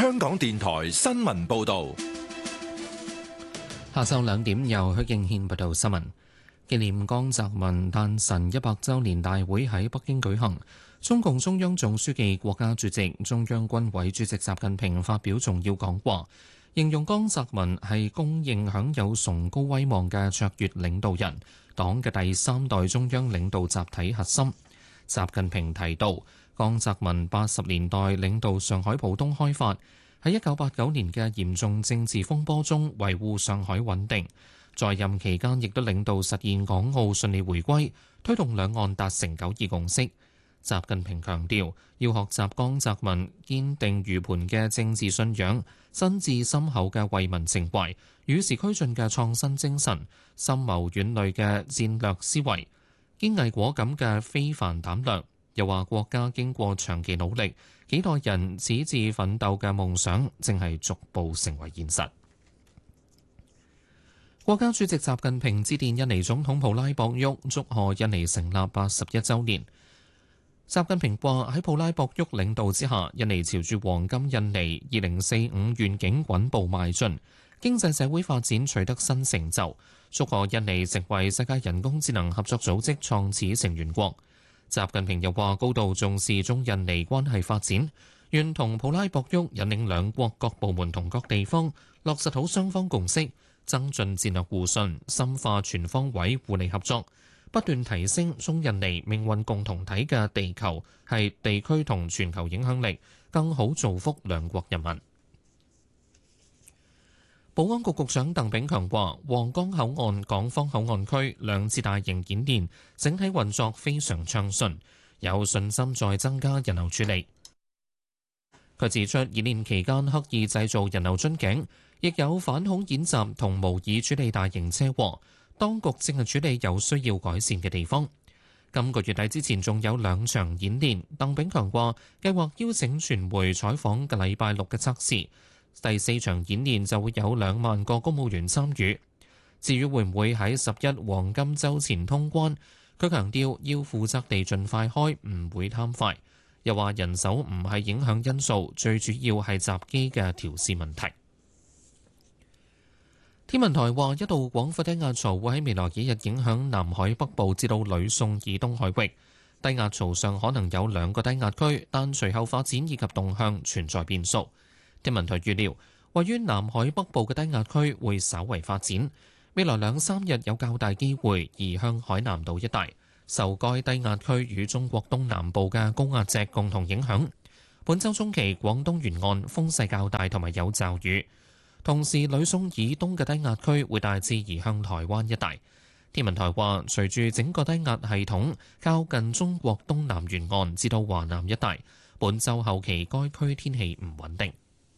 香港電台新聞報道。 下晝2點由許敬軒報道新聞。紀念江澤民誕辰100週年大會喺北京舉行，中共中央總書記、國家主席、中央軍委主席習近平發表重要講話，形容江澤民係公認享有崇高威望嘅卓越領導人，黨嘅第3代中央領導集體核心。習近平提到，江澤民80年代領導上海浦東開發，喺1989年嘅嚴重政治風波中維護上海穩定，在任期間亦都領導實現港澳順利回歸，推動兩岸達成9·2共識。習近平強調，要學習江澤民堅定如磐嘅政治信仰、真摯深厚嘅為民情懷、與時俱進嘅創新精神、深謀遠慮嘅戰略思維、堅毅果敢嘅非凡膽略。又話國家經過長期努力，幾代人矢志奮鬥嘅夢想正係逐步成為現實。國家主席習近平致電印尼總統普拉博沃，祝賀印尼成立81週年。習近平話喺普拉博沃領導之下，印尼朝住黃金印尼2045願景穩步邁進，經濟社會發展取得新成就，祝賀印尼成為世界人工智能合作組織創始成員國。習近平又話高度重視中印尼關係發展，願同普拉博沃引領兩國各部門同各地方落實好雙方共識，增進戰略互信，深化全方位互利合作，不斷提升中印尼命運共同體嘅地球係地區同全球影響力，更好造福兩國人民。保安局局長鄧炳強話，皇崗口岸、港方口岸區兩次大型演練整體運作非常暢順，有信心再增加人流處理。佢指出，演練期間刻意製造人流樽頸，亦有反恐演習同模擬處理大型車禍，當局正係處理有需要改善嘅地方。今個月底之前仲有2場演練，鄧炳強話計劃邀請傳媒採訪嘅禮拜6嘅測試。第4場演練就會有2萬個公務員參與。至於會唔會喺11黃金週前通關，佢強調要負責地盡快開，唔會貪快。又話人手唔係影響因素，最主要係閘機嘅調試問題。天文台話，一道廣闊低壓槽會喺未來幾日影響南海北部至到呂宋以東海域。低壓槽上可能有2個低壓區，但隨後發展以及動向存在變數。天文台預料，位於南海北部嘅低壓區會稍為發展，未來2-3日有較大機會移向海南島一帶，受該低壓區與中國東南部嘅高壓脊共同影響。本週中期，廣東沿岸風勢較大同埋有驟雨，同時呂宋以東嘅低壓區會大致移向台灣一帶。天文台話，隨住整個低壓系統靠近中國東南沿岸至到華南一帶，本週後期該區天氣唔穩定。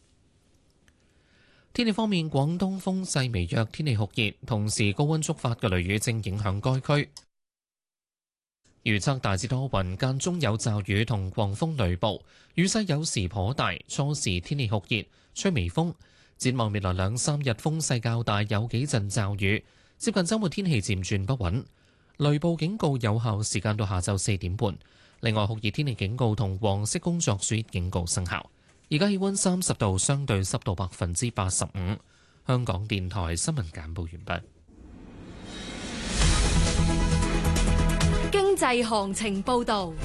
天氣方面，廣東風勢微弱，天氣酷熱，同時高溫觸發嘅雷雨正影響該區。預測大致多雲，間中有驟雨同狂風雷暴，雨勢有時頗大，初時天氣酷熱，吹微風。展望未來2-3日風勢較大，有幾陣驟雨。接近週末天氣漸轉不穩，雷暴警告有效時間到下晝4點半。另外，酷熱天氣警告同黃色工作暑熱警告生效。而家氣溫30度，相對濕度85%。香港電台新聞簡報完畢。 經濟行情報導。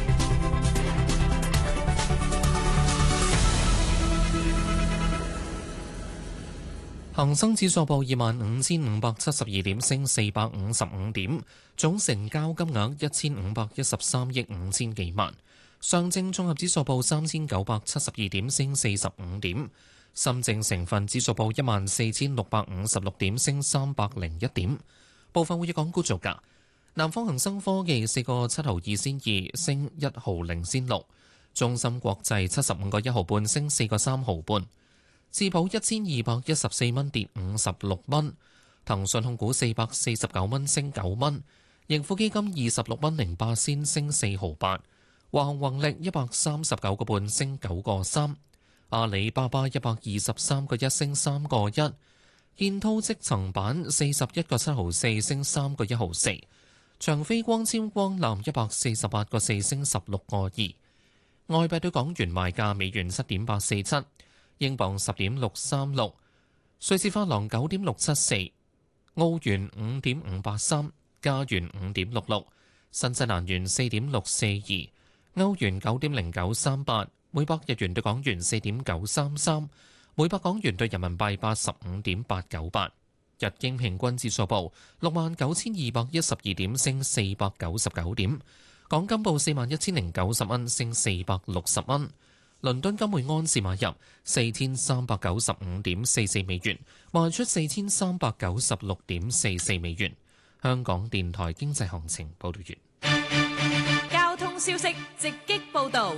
恒生指數報25,572點，升455點，總成交金額1513億5千幾萬。上證綜合指數報3972點，升45點。深證成分指數報14,656點，升301點。部分會議港股造價：南方恒生科技4個7毫2仙2，升1毫0仙6；中芯國際75個1毫半，升4個3毫半；智保1214蚊，跌56蚊；騰訊控股449蚊，升9蚊；盈富基金26蚊08仙，升4毫8；華虹宏力139個半，升9個3；阿里巴巴123個1，升3個1；建滔積層板41個7毫4，升3個1毫4；長飛光纖光纜148個4，升16個2。外幣對港元賣價：美元7.847， 英鎊10.636，瑞士法郎9.674，澳元5.583，加元5.66，新西蘭元4.642，歐元9.0938，每百日元對港元4.933，每百港元對人民幣85.898。日經平均指數報69,212點，升499點。港金報41,090蚊，升460蚊。倫敦金每安士買入4,395.44美元，賣出4,396.44美元。香港電台經濟行情報道完。 交通消息直擊報導。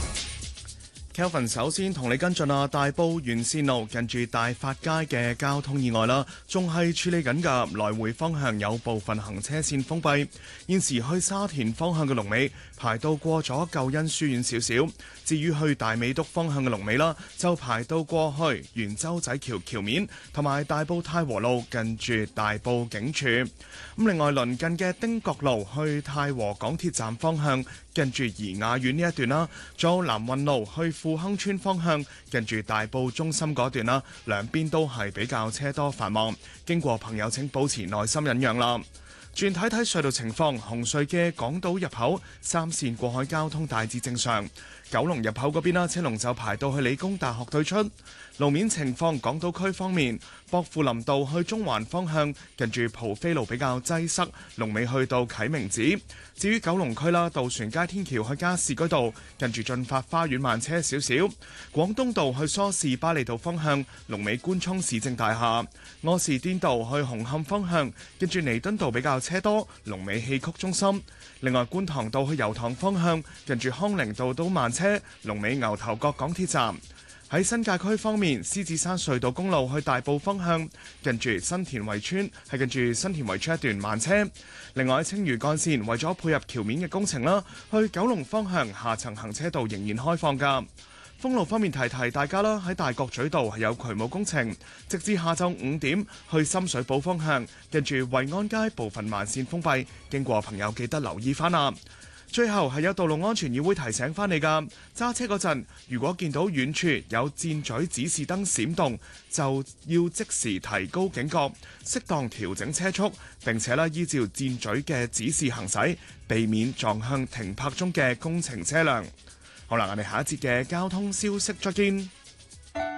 Kelvin 首先同你跟進大埔沿線路近住大發街嘅交通意外啦，仲係處理緊㗎，來回方向有部分行車線封閉。現時去沙田方向嘅龍尾排到過咗救恩書院少少，至於去大美督方向嘅龍尾啦，就排到過去元洲仔橋橋面同埋大埔太和路近住大埔警署。咁另外鄰近嘅汀角路去太和港鐵站方向，近住怡雅苑呢一段啦，仲有南運路去富亨村方向，近住大埔中心嗰段啦，兩邊都係比較車多繁忙，經過朋友請保持耐心忍讓啦。轉睇睇隧道情況，紅隧嘅港島入口三線過海交通大致正常，九龍入口嗰邊啦，車龍就排到去理工大學對出。路面情況，港島區方面，薄扶林道去中環方向，近住蒲飛路比較擠塞，龍尾去到啟明寺。至於九龍區啦，渡船街天橋去加士居道，近住進發花園慢車少少。廣東道去梳士巴利道方向，龍尾官涌市政大廈。柯士甸道去紅磡方向，近住彌敦道比較車多，龍尾戲曲中心。另外，觀塘道去油塘方向，近住康寧道都慢車，龍尾牛頭角港鐵站。喺新界區方面，獅子山隧道公路去大埔方向，近住新田圍村係近住新田圍村一段慢車。另外喺青嶼幹線，為咗配合橋面嘅工程啦，去九龍方向下層行車道仍然開放㗎。封路方面提提大家啦，喺大角咀道係有渠務工程，直至下晝5點，去深水埗方向，近住惠安街部分慢線封閉，經過朋友記得留意返啦。最後係有道路安全議會提醒返你㗎，揸車嗰陣如果見到遠處有箭嘴指示燈閃動，就要即時提高警覺，適當調整車速，並且依照箭嘴嘅指示行駛，避免撞向停泊中嘅工程車輛。好啦，我哋下一節嘅交通消息再見。